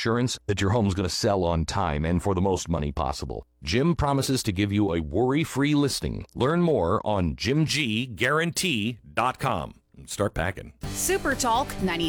assurance that your home's going to sell on time and for the most money possible. Jim promises to give you a worry-free listing. Learn more on JimGGuarantee.com. Start packing. Super Talk 92.